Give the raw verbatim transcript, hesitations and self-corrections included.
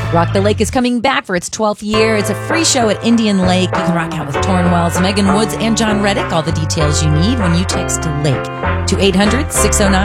Rock the Lake is coming back for its twelfth year. It's a free show at Indian Lake. You can rock out with Torrin Wells, Megan Woods, and John Reddick. All the details you need when you text LAKE to eight hundred, six oh nine